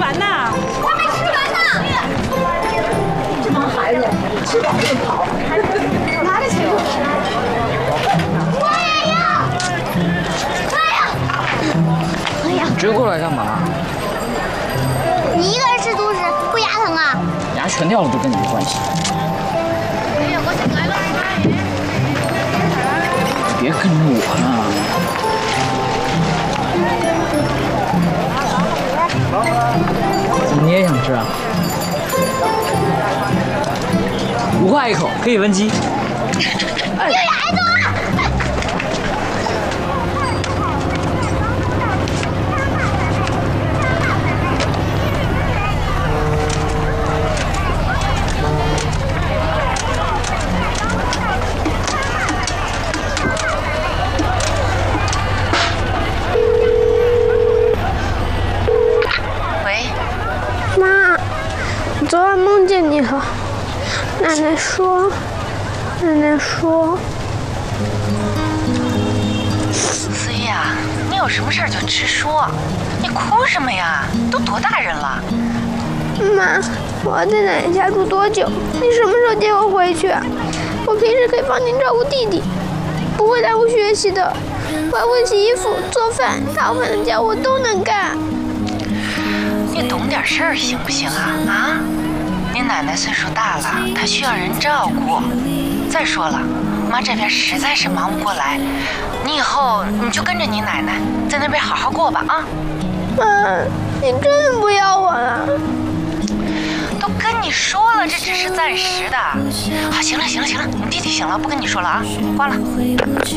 完呢？ 还没吃完呢。这帮孩子吃饱就跑，拿着钱。我也要！哎呀！ 追过来干嘛？ 你一个人吃独食，不牙疼啊？ 牙全掉了都跟你没关系。 哎呀，我醒来了。 别跟着我呢。你也想吃啊？5块一口，可以分期。 有孩子啊！ 喂， 妈，我昨晚梦见你了。奶奶说， 思怡啊，你有什么事儿就直说，你哭什么呀？都多大人了？ 妈，我要在奶奶家住多久？你什么时候接我回去？我平时可以帮您照顾弟弟，不会耽误学习的。我还会洗衣服、做饭、讨饭的家我都能干。 你懂点事儿行不行啊？啊？你奶奶岁数大了，她需要人照顾。再说了，妈这边实在是忙不过来，你以后你就跟着你奶奶在那边好好过吧啊！ 妈，你真的不要我了？ 都跟你说了，这只是暂时的。好，行了，你弟弟醒了，不跟你说了啊，挂了。